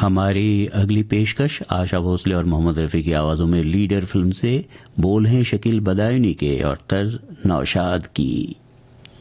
हमारी अगली पेशकश आशा भोसले और मोहम्मद रफ़ी की आवाज़ों में लीडर फिल्म से बोल हैं शकील बदायूनी के और तर्ज नौशाद की।